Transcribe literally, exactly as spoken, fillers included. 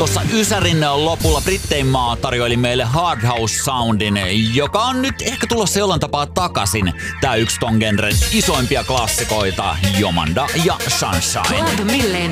Tuossa Ysärin lopulla Brittein maa tarjoili meille Hard House Soundin, joka on nyt ehkä tulossa jollain tapaa takaisin. Tää yksi ton genren isoimpia klassikoita, Jomanda ja Sunshine. Club Millenium.